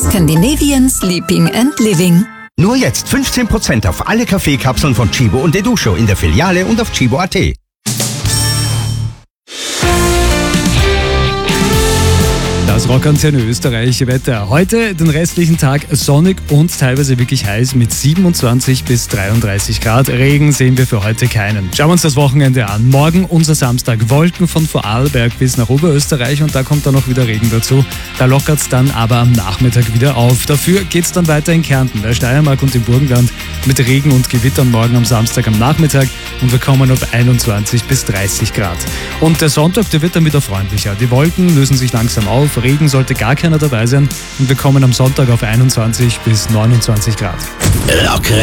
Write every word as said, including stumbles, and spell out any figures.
Scandinavian Sleeping and Living. Nur jetzt fünfzehn Prozent auf alle Kaffeekapseln von Chibo und Dedusho in der Filiale und auf chibo punkt at. Das Rockantenne Österreich Wetter. Heute den restlichen Tag sonnig und teilweise wirklich heiß mit siebenundzwanzig bis dreiunddreißig Grad. Regen sehen wir für heute keinen. Schauen wir uns das Wochenende an. Morgen unser Samstag. Wolken von Vorarlberg bis nach Oberösterreich und da kommt dann noch wieder Regen dazu. Da lockert es dann aber am Nachmittag wieder auf. Dafür geht es dann weiter in Kärnten, der Steiermark und im Burgenland mit Regen und Gewittern morgen am Samstag am Nachmittag und wir kommen auf einundzwanzig bis dreißig Grad. Und der Sonntag, der wird dann wieder freundlicher. Die Wolken lösen sich langsam auf. Regen sollte gar keiner dabei sein und wir kommen am Sonntag auf einundzwanzig bis neunundzwanzig Grad. Rock